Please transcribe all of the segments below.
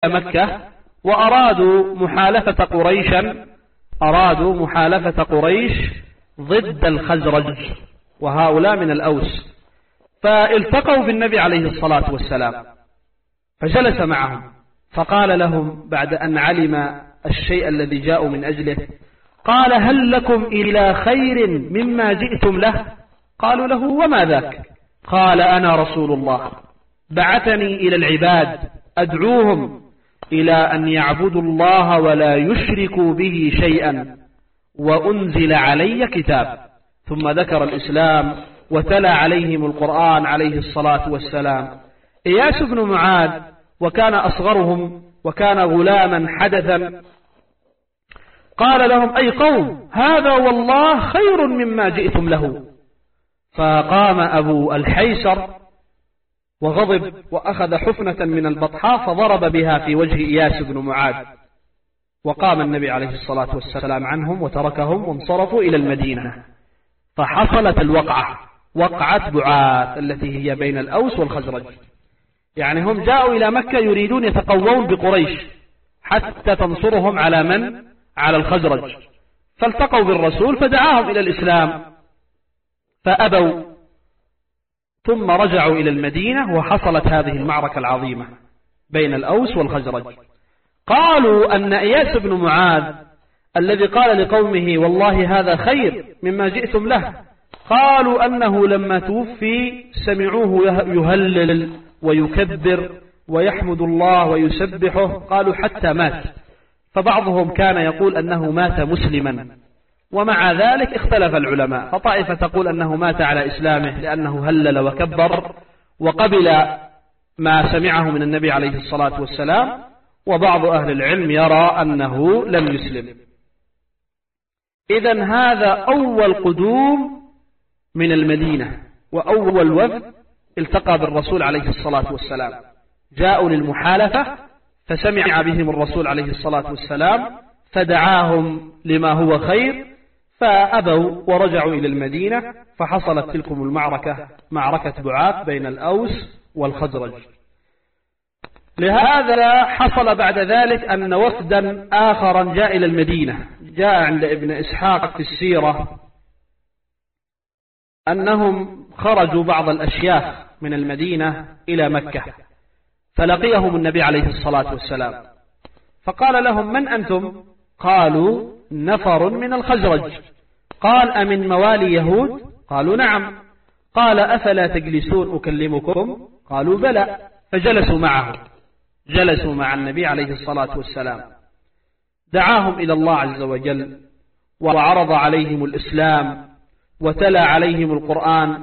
مكة وأرادوا محالفة قريش ضد الخزرج، وهؤلاء من الأوس، فالتقوا بالنبي عليه الصلاة والسلام، فجلس معهم فقال لهم بعد أن علم الشيء الذي جاءوا من أجله، قال: هل لكم إلى خير مما جئتم له؟ قالوا له: وما ذاك؟ قال: أنا رسول الله بعثني إلى العباد أدعوهم إلى أن يعبدوا الله ولا يشركوا به شيئا، وأنزل علي كتاب. ثم ذكر الإسلام وتلا عليهم القرآن عليه الصلاة والسلام. إياس بن معاذ وكان أصغرهم وكان غلاما حدثا، قال لهم: أي قوم، هذا والله خير مما جئتم له. فقام أبو الحيسر وغضب وأخذ حفنة من البطحاء فضرب بها في وجه إياس بن معاذ، وقام النبي عليه الصلاة والسلام عنهم وتركهم وانصرفوا إلى المدينة، فحصلت الوقعة، وقعة بعاث التي هي بين الأوس والخزرج. يعني هم جاءوا إلى مكة يريدون يتقوون بقريش حتى تنصرهم على من؟ على الخزرج، فالتقوا بالرسول فدعاهم إلى الإسلام فأبوا، ثم رجعوا إلى المدينة وحصلت هذه المعركة العظيمة بين الأوس والخزرج. قالوا أن إياس بن معاذ الذي قال لقومه: والله هذا خير مما جئتم له، قالوا أنه لما توفي سمعوه يهلل ويكبر ويحمد الله ويسبحه، قالوا حتى مات، فبعضهم كان يقول أنه مات مسلما، ومع ذلك اختلف العلماء، فطائفة تقول أنه مات على إسلامه لأنه هلل وكبر وقبل ما سمعه من النبي عليه الصلاة والسلام، وبعض أهل العلم يرى أنه لم يسلم. إذن هذا أول قدوم من المدينة وأول وفد التقى بالرسول عليه الصلاة والسلام، جاءوا للمحالفة فسمع بهم الرسول عليه الصلاة والسلام فدعاهم لما هو خير، فأبوا ورجعوا إلى المدينة، فحصلت تلكم المعركة، معركة بعاث بين الأوس والخزرج. لهذا حصل بعد ذلك أن وفدا آخرا جاء إلى المدينة، جاء عند ابن إسحاق في السيرة أنهم خرجوا بعض الأشياخ من المدينة إلى مكة، فلقيهم النبي عليه الصلاة والسلام فقال لهم: من أنتم؟ قالوا: نفر من الخزرج. قال: أمن موالي يهود؟ قالوا: نعم. قال: أفلا تجلسون أكلمكم؟ قالوا: بلى. فجلسوا معه، جلسوا مع النبي عليه الصلاة والسلام، دعاهم إلى الله عز وجل وعرض عليهم الإسلام وتلا عليهم القرآن.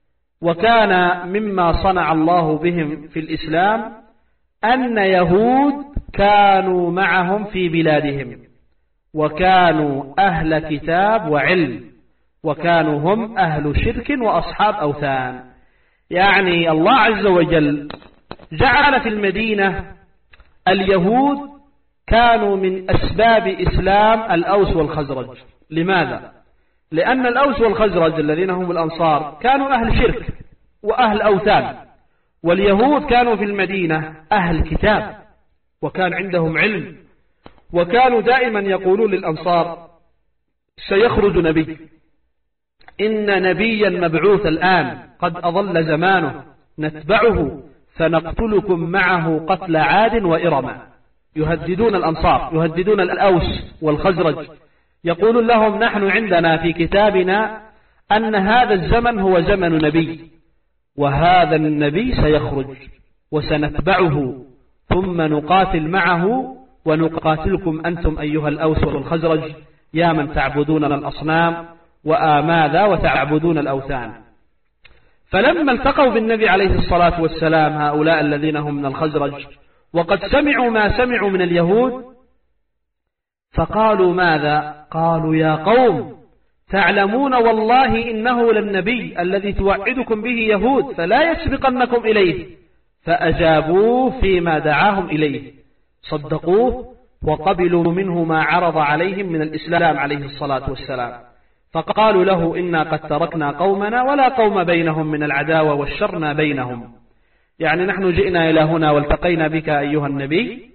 وكان مما صنع الله بهم في الإسلام أن يهود كانوا معهم في بلادهم، وكانوا أهل كتاب وعلم، وكانوا هم أهل شرك وأصحاب أوثان. يعني الله عز وجل جعل في المدينة اليهود كانوا من أسباب إسلام الأوس والخزرج. لماذا؟ لأن الأوس والخزرج الذين هم الأنصار كانوا أهل شرك وأهل أوثان، واليهود كانوا في المدينة أهل كتاب وكان عندهم علم، وكانوا دائما يقولون للأنصار: سيخرج نبي، إن نبيا مبعوث الآن قد أضل زمانه، نتبعه فنقتلكم معه قتل عاد وإرم. يهددون الأنصار، يهددون الأوس والخزرج، يقولون لهم: نحن عندنا في كتابنا أن هذا الزمن هو زمن نبي، وهذا النبي سيخرج وسنتبعه ثم نقاتل معه ونقاتلكم أنتم أيها الأوس والخزرج يا من تعبدون الأصنام وآماذا وتعبدون الأوثان. فلما التقوا بالنبي عليه الصلاة والسلام هؤلاء الذين هم من الخزرج وقد سمعوا ما سمعوا من اليهود، فقالوا: ماذا؟ قالوا: يا قوم، تعلمون والله إنه للنبي الذي توعدكم به يهود، فلا يسبقنكم إليه. فأجابوه فيما دعاهم إليه، صدقوه وقبلوا منه ما عرض عليهم من الإسلام عليه الصلاة والسلام. فقالوا له: إنا قد تركنا قومنا ولا قوم بينهم من العداوة والشر ما بينهم. يعني نحن جئنا إلى هنا والتقينا بك أيها النبي،